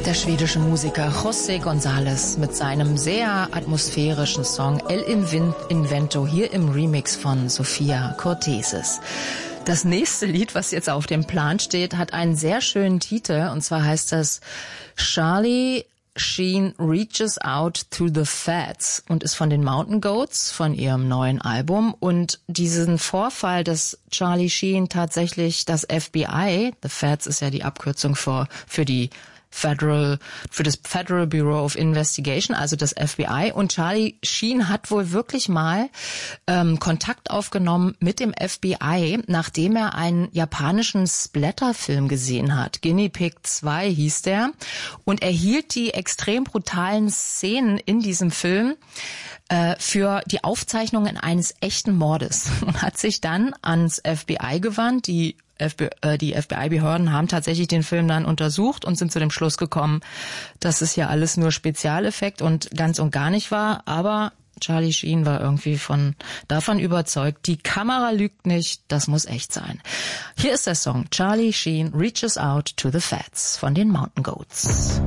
Der schwedische Musiker José González mit seinem sehr atmosphärischen Song El Invento hier im Remix von Sophia Cortesis. Das nächste Lied, was jetzt auf dem Plan steht, hat einen sehr schönen Titel, und zwar heißt es Charlie Sheen Reaches Out to the Fats und ist von den Mountain Goats, von ihrem neuen Album. Und diesen Vorfall, dass Charlie Sheen tatsächlich das FBI, the Fats ist ja die Abkürzung für das Federal Bureau of Investigation, also das FBI. Und Charlie Sheen hat wohl wirklich mal Kontakt aufgenommen mit dem FBI, nachdem er einen japanischen Splatter-Film gesehen hat. Guinea Pig 2 hieß der. Und er hielt die extrem brutalen Szenen in diesem Film für die Aufzeichnungen eines echten Mordes und hat sich dann ans FBI gewandt. Die FBI-Behörden haben tatsächlich den Film dann untersucht und sind zu dem Schluss gekommen, dass es ja alles nur Spezialeffekt und ganz und gar nicht war. Aber Charlie Sheen war irgendwie davon überzeugt, die Kamera lügt nicht, das muss echt sein. Hier ist der Song Charlie Sheen Reaches Out to the Fats von den Mountain Goats.